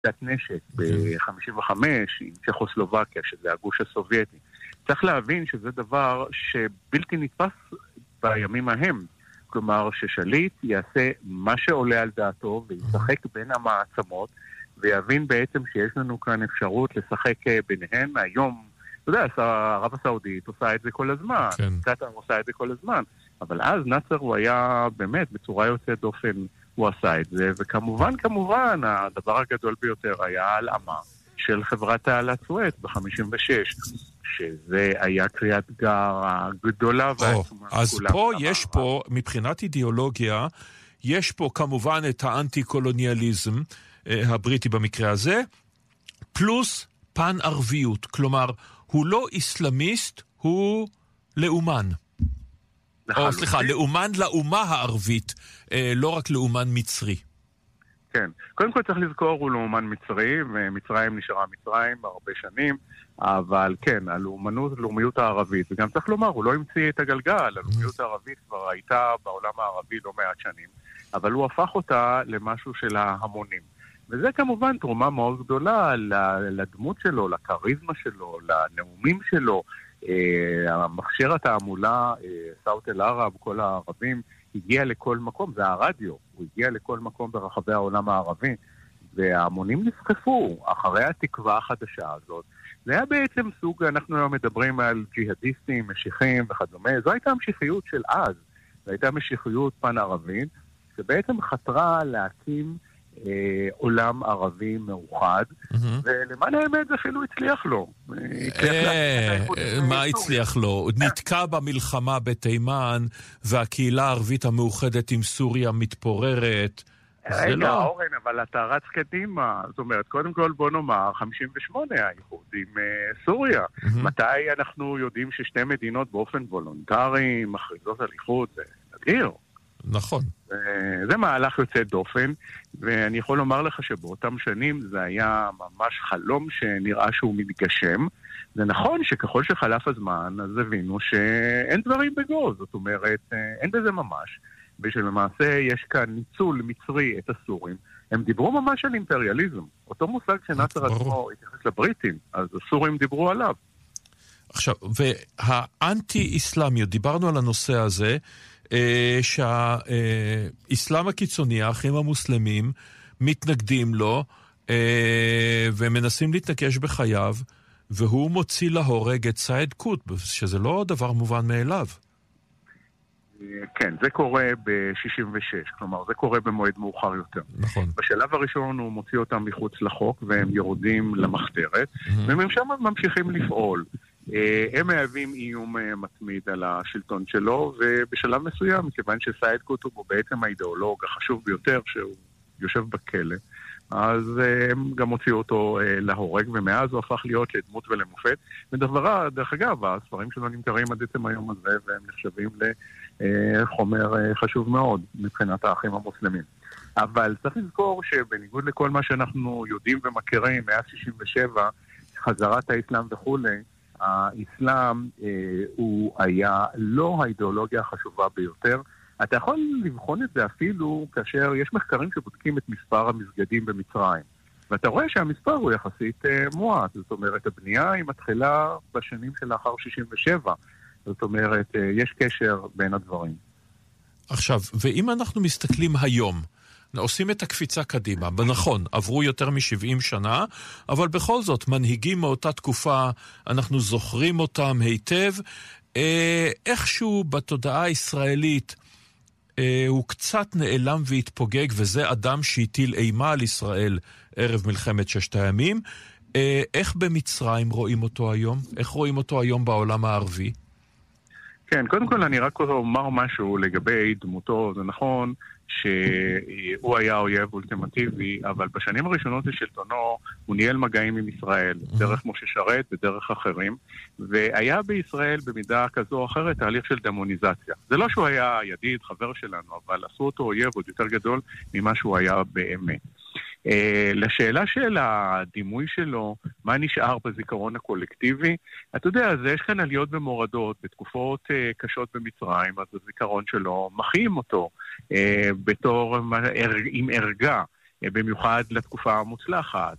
נשק ב-55 עם צ'כוסלובקיה, שזה הגוש הסובייטי. צריך להבין שזה דבר שבלתי נתפס בימים ההם. כלומר, ששליט יעשה מה שעולה על דעתו וישחק בין המעצמות, ויבין בעצם שיש לנו כאן אפשרות לשחק ביניהן. היום, אתה יודע, ערב הסעודית עושה את זה כל הזמן, קטר עושה את זה כל הזמן, אבל אז נאצר הוא היה באמת בצורה יוצאת דופן, הוא עשה את זה, וכמובן, הדבר הגדול ביותר היה הלאמה של חברת תעלת סואץ ב-56, שזה היה קריאת גר הגדולה והעצומה. אז פה יש פה, מבחינת אידיאולוגיה, יש פה כמובן את האנטי-קולוניאליזם הבריטי במקרה הזה, פלוס פן ערביות, כלומר, הוא לא איסלאמיסט, הוא לאומן. או סליחה, לאומן לאומה הערבית, לא רק לאומן מצרי. כן, קודם כל צריך לזכור, הוא לאומן מצרי, ומצרים נשארה מצרים הרבה שנים, אבל כן, הלאומיות הערבית, וגם צריך לומר, הוא לא המציא את הגלגל, הלאומיות הערבית כבר הייתה בעולם הערבי לא מעט שנים, אבל הוא הפך אותה למשהו של ההמונים. וזה כמובן תרומה מאוד גדולה לדמות שלו, לקריזמה שלו, לנאומים שלו, המכשיר התעמולה, סאוט אל-ערב, כל הערבים, הגיע לכל מקום, זה הרדיו, הוא הגיע לכל מקום ברחבי העולם הערבי, וההמונים נסחפו אחרי התקווה החדשה הזאת. זה היה בעצם סוג, אנחנו היום מדברים על ג'יהדיסטים, משיחים וכדומה, זו הייתה המשיחיות של אז, זו הייתה משיחיות פן ערבית, שבעצם חתרה להקים עולם ערבי מאוחד, ולמען האמת זה אפילו הצליח לו. מה הצליח לו? הוא נתקע במלחמה בתימן, והקהילה הערבית המאוחדת עם סוריה מתפוררת. רגע, אורן, אבל אתה רץ קדימה. זאת אומרת, קודם כל בוא נאמר, 58 האיחוד עם סוריה. מתי אנחנו יודעים ששתי מדינות באופן וולונטרי מכריזות על איחוד? זה נדיר. נכון. זה מהלך יוצא דופן, ואני יכול לומר לך שבאותם שנים זה היה ממש חלום שנראה שהוא מתגשם. זה נכון שככל שחלף הזמן, אז הבינו שאין דברים בגו, זאת אומרת, אין בזה ממש. ושלמעשה יש כאן ניצול מצרי את הסורים. הם דיברו ממש על אימפריאליזם. אותו מושג שנאצר עצמו התייחס לבריטים, אז הסורים דיברו עליו. עכשיו, והאנטי-איסלאמיות, דיברנו על הנושא הזה, שהאסלאם הקיצוני, האחים המוסלמים, מתנגדים לו ומנסים להתנקש בחייו, והוא מוציא להורג את סייד קוטב, שזה לא דבר מובן מאליו. כן, זה קורה ב-66, כלומר זה קורה במועד מאוחר יותר. נכון. בשלב הראשון הוא מוציא אותם מחוץ לחוק, והם יורדים למחתרת, והם שם ממשיכים לפעול. הם מהווים איום מתמיד על השלטון שלו, ובשלב מסוים, מכיוון שסייד קוטב הוא בעצם האידיאולוג החשוב ביותר, שהוא יושב בכלא, אז הם גם הוציאו אותו להורג, ומאז הוא הפך להיות לדמות ולמופת. דרך אגב, הספרים שלו נמכרים עד עצם היום הזה, והם נחשבים לחומר חשוב מאוד מבחינת האחים המוסלמים. אבל צריך לזכור שבניגוד לכל מה שאנחנו יודעים ומכירים, מאז 67, חזרת האסלאם וכולי, האסלאם הוא היה לא האידיאולוגיה החשובה ביותר. אתה יכול לבחון את זה אפילו כאשר יש מחקרים שבודקים את מספר המסגדים במצרים. ואתה רואה שהמספר הוא יחסית מועט. זאת אומרת, הבנייה היא מתחילה בשנים שלאחר 67. זאת אומרת, יש קשר בין הדברים. עכשיו, ואם אנחנו מסתכלים היום, עושים את הקפיצה קדימה, נכון, עברו יותר מ-70 שנה, אבל בכל זאת, מנהיגים מאותה תקופה, אנחנו זוכרים אותם היטב, איכשהו בתודעה הישראלית, הוא קצת נעלם והתפוגג, וזה אדם שהטיל אימה על ישראל ערב מלחמת ששת הימים. איך במצרים רואים אותו היום? איך רואים אותו היום בעולם הערבי? כן, קודם כל אני רק אומר משהו לגבי דמותו. זה נכון שהוא היה אויב אולטימטיבי, אבל בשנים הראשונות לשלטונו הוא ניהל מגעים עם ישראל, דרך משה שרת ודרך אחרים, והיה בישראל במידה כזו או אחרת תהליך של דמוניזציה. זה לא שהוא היה ידיד, חבר שלנו, אבל עשו אותו אויב עוד יותר גדול ממה שהוא היה באמת. לשאלה של הדימוי שלו, מה נשאר בזיכרון הקולקטיבי, אתה יודע, אז יש כאן עליות ומורדות, בתקופות קשות במצרים, אז הזיכרון שלו מחיים אותו בתור עם ערגה. במיוחד לתקופה המוצלחת.